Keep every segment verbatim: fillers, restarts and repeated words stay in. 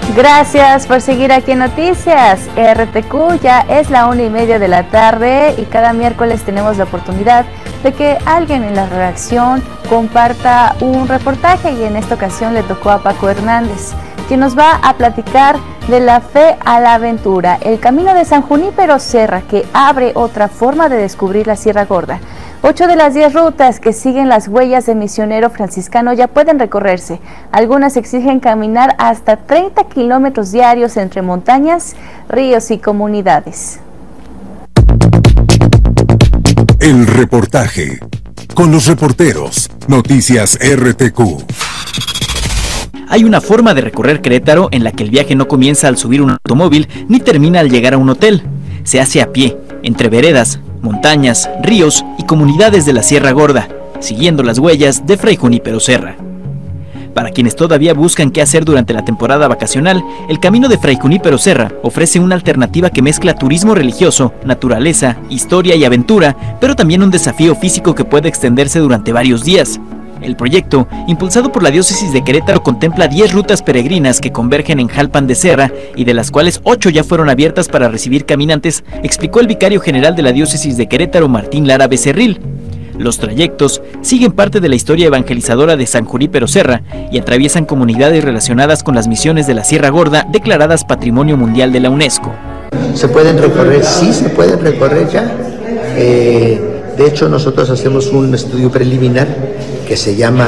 Gracias por seguir aquí en Noticias R T Q. Ya es la una y media de la tarde y cada miércoles tenemos la oportunidad de que alguien en la redacción comparta un reportaje, y en esta ocasión le tocó a Paco Hernández, quien nos va a platicar de la fe a la aventura, el camino de San Junípero Serra, que abre otra forma de descubrir la Sierra Gorda. Ocho de las diez rutas que siguen las huellas del misionero franciscano ya pueden recorrerse. Algunas exigen caminar hasta treinta kilómetros diarios entre montañas, ríos y comunidades. El reportaje con los reporteros Noticias R T Q. Hay una forma de recorrer Querétaro en la que el viaje no comienza al subir un automóvil ni termina al llegar a un hotel. Se hace a pie, entre veredas, montañas, ríos y comunidades de la Sierra Gorda, siguiendo las huellas de Fray Junípero Serra. Para quienes todavía buscan qué hacer durante la temporada vacacional, el camino de Fray Junípero Serra ofrece una alternativa que mezcla turismo religioso, naturaleza, historia y aventura, pero también un desafío físico que puede extenderse durante varios días. El proyecto, impulsado por la diócesis de Querétaro, contempla diez rutas peregrinas que convergen en Jalpan de Serra, y de las cuales ocho ya fueron abiertas para recibir caminantes, explicó el vicario general de la diócesis de Querétaro, Martín Lara Becerril. Los trayectos siguen parte de la historia evangelizadora de San Junípero Serra y atraviesan comunidades relacionadas con las misiones de la Sierra Gorda, declaradas Patrimonio Mundial de la UNESCO. ¿Se pueden recorrer? Sí, se pueden recorrer ya. Eh... De hecho, nosotros hacemos un estudio preliminar que se llama,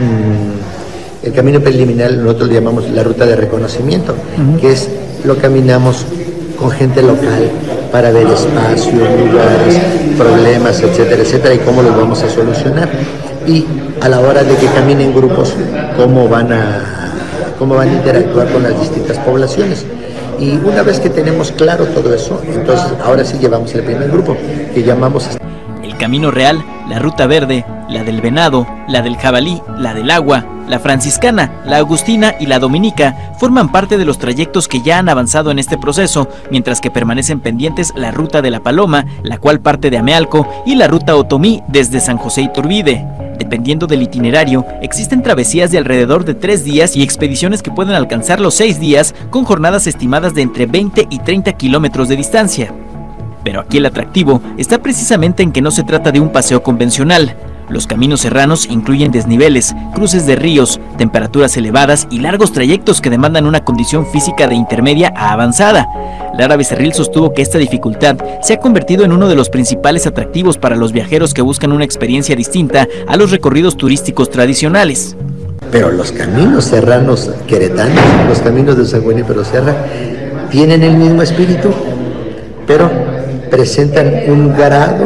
mmm, el camino preliminar, nosotros le llamamos la ruta de reconocimiento, uh-huh. que es, lo caminamos con gente local para ver espacios, lugares, problemas, etcétera, etcétera, y cómo los vamos a solucionar. Y a la hora de que caminen grupos, cómo van a, cómo van a interactuar con las distintas poblaciones. Y una vez que tenemos claro todo eso, entonces ahora sí llevamos el primer grupo, que llamamos... El Camino Real, la Ruta Verde, la del Venado, la del Jabalí, la del Agua, la Franciscana, la Agustina y la Dominica forman parte de los trayectos que ya han avanzado en este proceso, mientras que permanecen pendientes la Ruta de la Paloma, la cual parte de Amealco, y la Ruta Otomí desde San José Iturbide. Dependiendo del itinerario, existen travesías de alrededor de tres días y expediciones que pueden alcanzar los seis días, con jornadas estimadas de entre veinte y treinta kilómetros de distancia. Pero aquí el atractivo está precisamente en que no se trata de un paseo convencional. Los caminos serranos incluyen desniveles, cruces de ríos, temperaturas elevadas y largos trayectos que demandan una condición física de intermedia a avanzada. Lara Becerril sostuvo que esta dificultad se ha convertido en uno de los principales atractivos para los viajeros que buscan una experiencia distinta a los recorridos turísticos tradicionales. Pero los caminos serranos queretanos, los caminos de San Junípero Serra, tienen el mismo espíritu, pero presentan un grado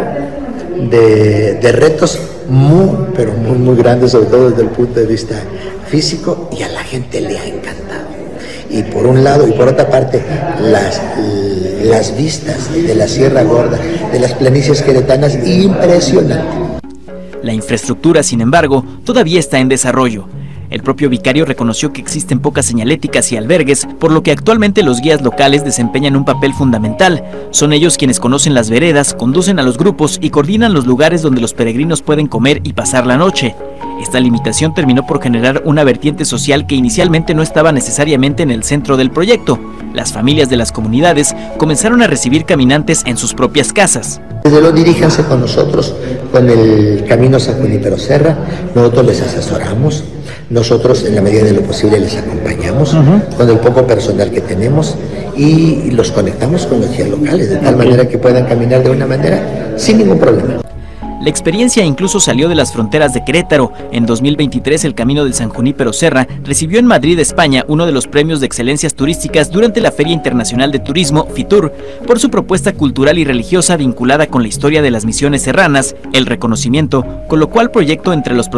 de, de retos muy, pero muy, muy grandes, sobre todo desde el punto de vista físico, y a la gente le ha encantado. Y por un lado, y por otra parte, las, las vistas de la Sierra Gorda, de las planicies queretanas, impresionante. La infraestructura, sin embargo, todavía está en desarrollo. El propio vicario reconoció que existen pocas señaléticas y albergues, por lo que actualmente los guías locales desempeñan un papel fundamental. Son ellos quienes conocen las veredas, conducen a los grupos y coordinan los lugares donde los peregrinos pueden comer y pasar la noche. Esta limitación terminó por generar una vertiente social que inicialmente no estaba necesariamente en el centro del proyecto. Las familias de las comunidades comenzaron a recibir caminantes en sus propias casas. Desde luego diríjanse con nosotros, con el Camino San Junípero Serra, nosotros les asesoramos. Nosotros, en la medida de lo posible, les acompañamos uh-huh. con el poco personal que tenemos y los conectamos con los guías locales, de tal okay. manera que puedan caminar de una manera sin ningún problema. La experiencia incluso salió de las fronteras de Querétaro. En dos mil veintitrés, el Camino del San Junípero Serra recibió en Madrid, España, uno de los premios de excelencias turísticas durante la Feria Internacional de Turismo, FITUR, por su propuesta cultural y religiosa vinculada con la historia de las misiones serranas. El reconocimiento colocó al proyecto entre los